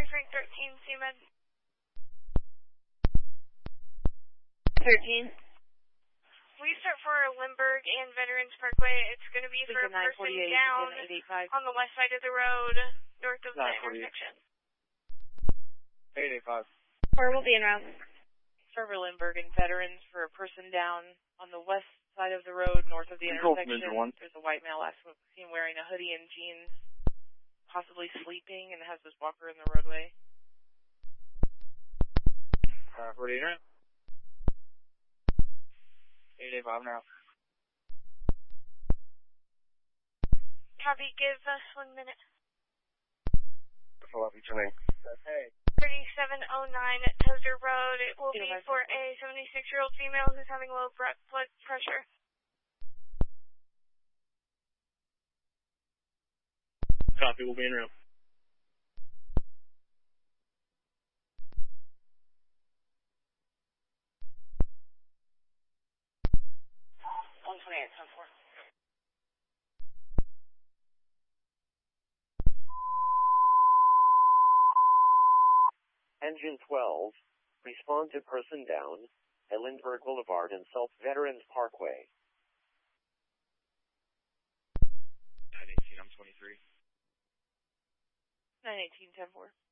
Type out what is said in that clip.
Frank 13, CMed. 13. We start for Lindbergh and Veterans Parkway. It's going to be for a person down on the west side of the road, north of the intersection. 885. Or we'll be en route. Server Lindbergh and Veterans for a person down on the west side of the road, north of the intersection. There's a white male last seen wearing a hoodie and jeans, possibly sleeping, and has this walker in the roadway. 48 right? 885 now. Copy, give us 1 minute. Follow up each name. Hey. 3709 at Tozer Road. It will be for a 76-year-old female who's having low blood pressure. Copy, we'll be en route. Engine 12, respond to person down at Lindbergh Boulevard and South Veterans Parkway. 918, I'm 23. 918, 10-4.